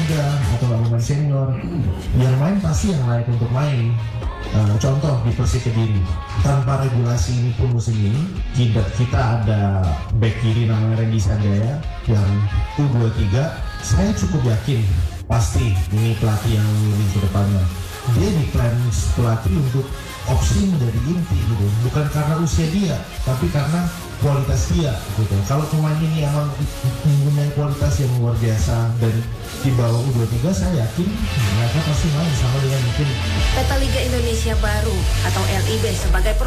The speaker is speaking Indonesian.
muda atau nggak pemain senior. Yang main pasti yang layak untuk main. Contoh di Persik Kediri, tanpa regulasi ini pun musim ini kita ada back kiri namanya Randy Sandaya yang U23. Saya cukup yakin pasti ini pelatih yang lebih ke depannya. Dia di plan pelatih untuk opsi menjadi inti gitu, bukan karena usia dia, tapi karena kualitas dia gitu. Kalau pemain ini emang mempunyai kualitas yang luar biasa dan di bawah U23, saya yakin mereka pasti main sama dengan mungkin Peta Liga Indonesia Baru atau LIB sebagai